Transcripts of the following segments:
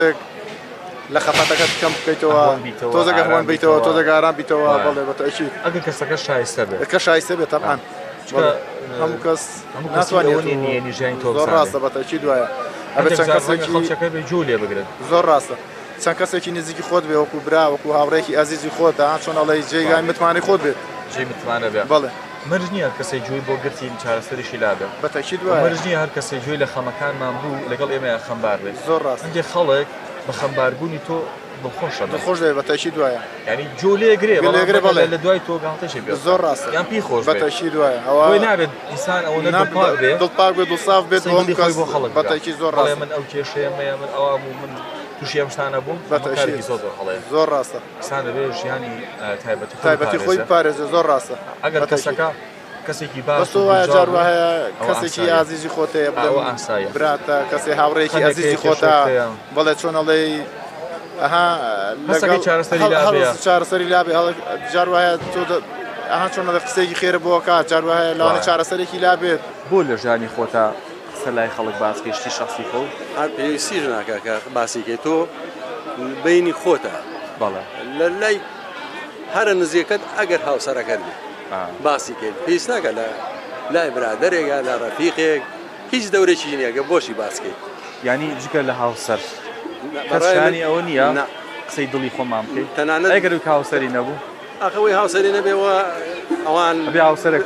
لە خەفەتەکەت کەم بکەیتەوە تۆزەگە هەوان بیتەوە تۆزەگە ئارام بیتەوە بەڵێ بەتەشی ئەگەر کەسەکە شایستە بێت کە شایستە بێت تەبعاً هەموو کەس ناتوانێت ژیانی تۆ زۆر ڕاستە بەتەشی دوایە ئەبێت چەند کەسێکی خەڵکەکە بێ جوو لێ بگرێت زۆر ڕاستە چەند کەسێکی نزیکی خۆت بێ وەکو برا وەکو هاوڕێکی ئازیزی خۆتە چۆن ئەڵێ جێگای متمانی خۆت بێت جێی متمانە بێت بەڵێ مەرج نییە کەسێ جووی بۆ گرتی چارەسەریشی لابێ بەتەشی دوایە مەرج نییە هەر کەسێ جووی لە خەمەکانمان بوو لەگەڵ ئێمە خەمبار بێت زۆر ڕاست ئەنجێ خەڵک بە خەمباربوونی تۆ دڵخۆشە دڵخۆش دەبێت بەتەشی دوایە یعنی جوو لێگرێ بەڵێ لە دوای تۆ گاڵتەشی بێت زۆر ڕاستە یان پێی خۆش بەتەشی دوایە ئەوە نابێت ئینسان ئەوە دڵپاک بێت دڵپاک بێت دڵساف بێت بۆ کەس بۆ خەڵک بەتەشی زۆر ڕاستە من ئەو کێشەیەمەیە من ئەوام و من تووشی ئەم شتانە بووم بەتەشی زۆر ڕاستە ئینسان دەبێت ژیانی تایبەتی خۆی بپارێزێت زۆر ڕاستە ئەگەر کەسەکە کەسێکی باش وایە جار وایە کەسێکی ئازیزی خۆتەیە براتە کەسێ هاوڕێکی ئازیزی خۆتە بەڵێ چۆن ئەڵێ ئەها چارەسەری لابێ جار وایە تۆ ئەها چۆن قسێکی خێرە بۆ کات جار وایە لاوانە چارەسەرێکی لابێت بۆ لە ژیانی خۆتە قسە لای خەڵک باسکەشتی شخصی خۆ هەر پێویستیش ناکە کە باسیکەی تۆ بینی خۆتە بەڵێ لە لای هەرە نزیەکەت ئەگەر هاوسەرەکەت بێت باسی کرد پێویست ناکە لە لای برادەرێکە لە ڕەفیقێک هیچ دەورێکی نییەگە بۆشی باسکەیت ینی جگە لە هاوسەر کەسانی ئەوە نییە قسەی دڵی خۆمان بکەیت تەنانەت ئەگەر هاوسەری نەبوو ئەخەوەی هاوسەری نەبێەوە ئەوان بێ هاوسەرێک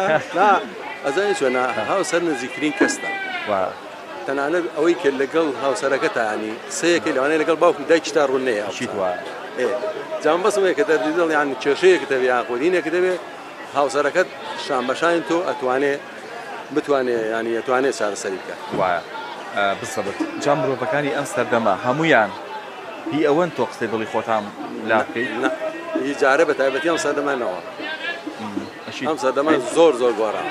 ئەزانی چۆنە هاوسەر نزیکترین کەستە تەنانەت ئەوەی کرد لەگەڵ هاوسەرەکە تانی قسەیەکی لەوانەیە لەگەڵ باوکی دایکی تا ڕوونەیە چیت وایە جام بەسمەیە کە دەردی دڵ یان کێشەیەک دەبێ یان خۆدینێک دەبێت هاوسەرەکەت شان بەشانی تۆ بتوانێت ینی ئەتوانێت چارەسەری بکات وایە بسەبت جام مرۆڤەکانی ئەم سەردەما هەمویان هی ئەوەن تۆ قسەی دڵی خۆتان لا بکەیت هیچ جارە بە تایبەتی ئەم سەردەمانەوە ئەم سەردەمان زۆر گۆڕا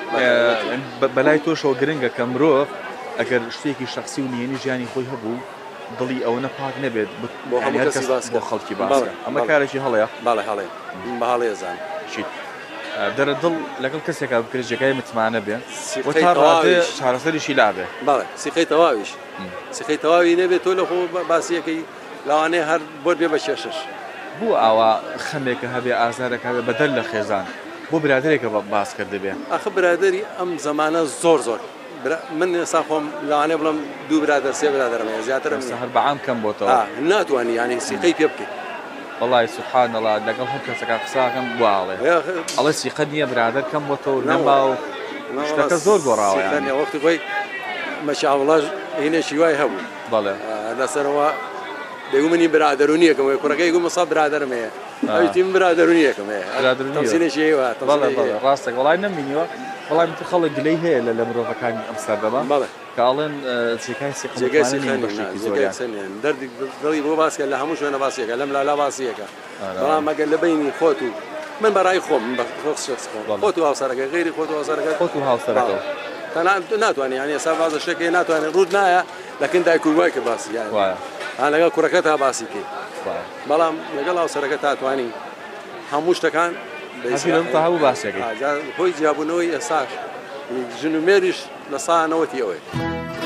بەلای تۆشەوە گرنگە کە مرۆڤ ئەگەر شتێکی شخصی و نهێنی ژیانی خۆی هەبوو دڵی ئەوە نەپاک نەبێت بۆ خەڵکی باسکە ئەمە کارێکی هەڵەیە باڵێ هەڵێ بە هەڵێزان شیت دەرە دڵ لەگەڵ کەسێکا بکرێت جێگای متمانە بێ چارەسەریشی لابێ باڵێ سیخەی تەواویش سیخەی تەواوی نەبێت تۆ لە خۆ باسیەکەی لەوانەیە هەر بۆت بێ بە کێشەش بوو ئاوا خەمێکە هەبێ ئازارێک هەبێ بەدەر لە خێزان بۆ برادێکە باس کرد بێ ئەخە برادری ئەم زەمانە زۆر من ئێستا خۆم لەوانێ بڵم دوو برادەر سێ برادەرمەیە زیاترم هەر بەعام کەم بۆتەوە ناتوانانی ینی سیقەی پێ بکەیت وڵی سوبحان الله لەگەڵ هەر کەسەکە قساکەم بواڵێ ئەڵێ سیقەت نییە برادەر کەم بۆتەوە نەما و شتەکە زۆر گۆڕاوە وەختی خۆی مەشاوڵاش هینێکی وای هەبوو بەڵێ لەسەرەوە دەیگومنی برادەرونیەکەم کوڕەکەی گومە سا برادەرمەیە ئەوتی من برادەرونیەکەمەیە تەمسیلێکیەوە ڕاستێک وڵای نەمینیوە وڵای من خەڵک گلەی هەیە لە مرۆڤەکانی ئەم سەردەما کاڵێن جێگای دەردی دڵی بۆ باسکە لە هەموو شوێنە باسیەکە لەم لالا باسیەکە بەڵام ئەگەر لە بینی خۆت و من بەڕای خۆم خۆت و هاوسەرەکە غێری خۆت و هاوسەرەکە خۆت و هاوسەرەکە ناتوانانی ینی ئێستا بازە شتێکی ناتوانێت ڕوود نایە لەکن دایکوروای کە باسی لەگەڵ کوڕەکە تا باسی کەیت بەڵام لەگەڵ هاوسەرەکە تاتوانی هەموو شتەکان هەموو باسێکی خۆی جیابوونەوەی ئێساش ژن و مێریش لە سانەوەتی ئەوەی